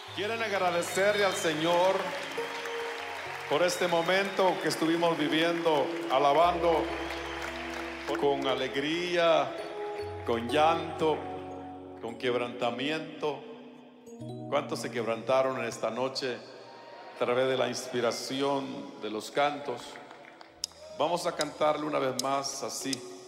¿Quieren agradecerle al Señor por este momento que estuvimos viviendo, alabando con alegría, con llanto, con quebrantamiento? ¿Cuántos se quebrantaron en esta noche a través de la inspiración de los cantos? Vamos a cantarle una vez más así.